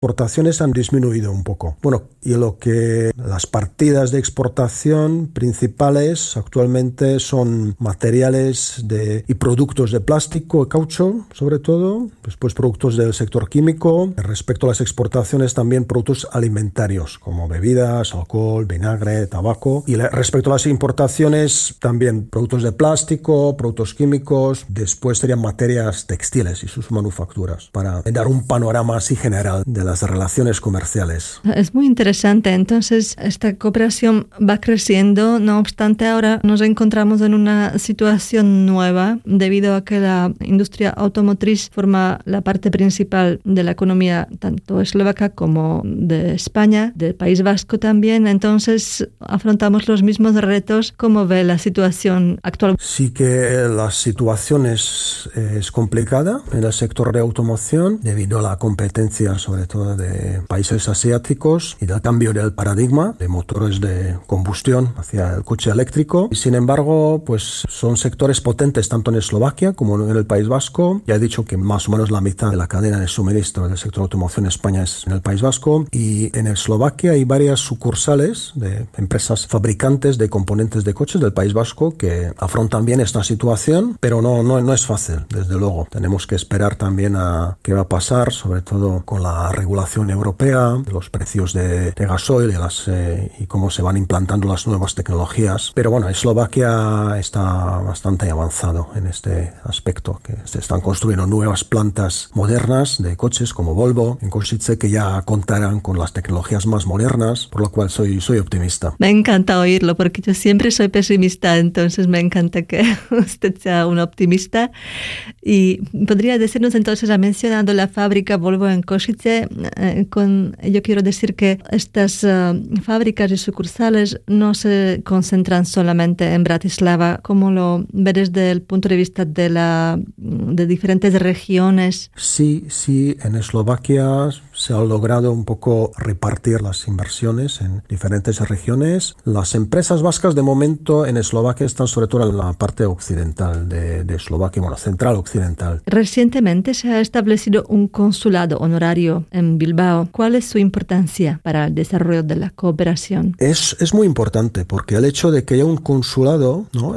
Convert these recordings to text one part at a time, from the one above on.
exportaciones han disminuido un poco. Bueno, y las partidas de exportación principales actualmente son materiales y productos de plástico y caucho, sobre todo, después productos del sector químico. Respecto a las exportaciones, también productos alimentarios, como bebidas, alcohol, vinagre, tabaco. Y respecto a las importaciones, también productos de plástico, productos químicos, después serían materias textiles y sus manufacturas, para dar un panorama así general de las relaciones comerciales. Es muy interesante. Entonces, esta cooperación va creciendo. No obstante, ahora nos encontramos en una situación nueva debido a que la industria automotriz forma la parte principal de la economía tanto eslovaca como de España, del País Vasco también. Entonces, afrontamos los mismos retos. ¿Cómo ve la situación actual? Sí que la situación es complicada en el sector de automoción debido a la competencia, sobre todo de países asiáticos, y del cambio del paradigma de motores de combustión hacia el coche eléctrico. Y sin embargo, pues son sectores potentes tanto en Eslovaquia como en el País Vasco. Ya he dicho que más o menos la mitad de la cadena de suministro del sector de automoción en España es en el País Vasco, y en Eslovaquia hay varias sucursales de empresas fabricantes de componentes de coches del País Vasco que afrontan bien esta situación, pero no es fácil, desde luego. Tenemos que esperar también a qué va a pasar, sobre todo con la regulación europea, de los precios de gasoil y cómo se van implantando las nuevas tecnologías. Pero bueno, Eslovaquia está bastante avanzado en este aspecto, que se están construyendo nuevas plantas modernas de coches como Volvo en Košice, que ya contarán con las tecnologías más modernas, por lo cual soy optimista. Me encanta oírlo, porque yo siempre soy pesimista, entonces me encanta que usted sea un optimista. Y podría decirnos entonces, ha mencionado la fábrica Volvo en Košice. Yo quiero decir que estas fábricas y sucursales no se concentran solamente en Bratislava. ¿Cómo lo ves desde el punto de vista de diferentes regiones? Sí, en Eslovaquia se ha logrado un poco repartir las inversiones en diferentes regiones. Las empresas vascas de momento en Eslovaquia están sobre todo en la parte occidental de Eslovaquia, bueno, central occidental. Recientemente se ha establecido un consulado honorario en Bilbao. ¿Cuál es su importancia para el desarrollo de la cooperación? Es muy importante, porque el hecho de que haya un consulado, ¿no?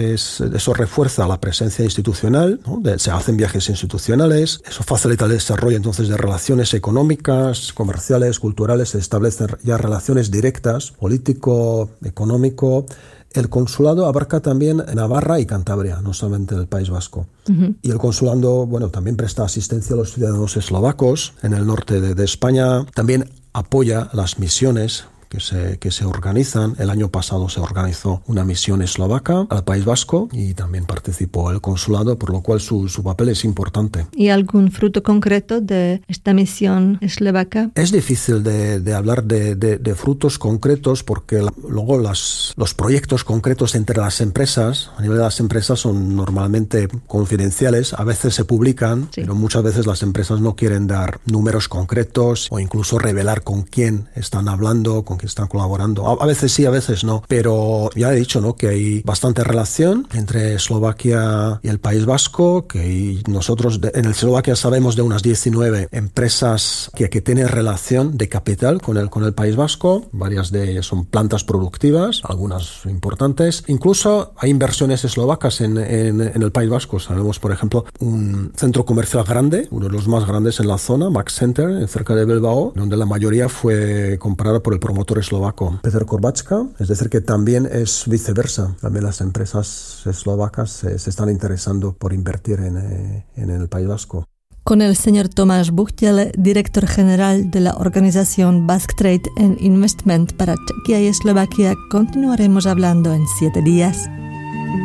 Eso refuerza la presencia institucional, ¿no? Se hacen viajes institucionales, eso facilita el desarrollo entonces de relaciones económicas, comerciales, culturales, se establecen ya relaciones directas, político, económico. El consulado abarca también Navarra y Cantabria, no solamente el País Vasco. Uh-huh. Y el consulado, bueno, también presta asistencia a los ciudadanos eslovacos en el norte de España. También apoya las misiones que se organizan. El año pasado se organizó una misión eslovaca al País Vasco y también participó el consulado, por lo cual su papel es importante. ¿Y algún fruto concreto de esta misión eslovaca? Es difícil de hablar de frutos concretos, porque luego los proyectos concretos entre las empresas, a nivel de las empresas, son normalmente confidenciales. A veces se publican, sí, pero muchas veces las empresas no quieren dar números concretos o incluso revelar con quién están hablando, con quién están colaborando. A veces sí, a veces no. Pero ya he dicho, ¿no?, que hay bastante relación entre Eslovaquia y el País Vasco, que nosotros en Eslovaquia sabemos de unas 19 empresas que tienen relación de capital con el País Vasco. Varias de ellas son plantas productivas, algunas importantes. Incluso hay inversiones eslovacas en el País Vasco. Sabemos, por ejemplo, un centro comercial grande, uno de los más grandes en la zona, Max Center, cerca de Bilbao, donde la mayoría fue comprada por el promotor eslovaco Peter Korbáčka. Es decir, que también es viceversa. También las empresas eslovacas se están interesando por invertir en el País Vasco. Con el señor Tomáš Buchtel, director general de la organización Basque Trade and Investment para Chequia y Eslovaquia, continuaremos hablando en 7 días.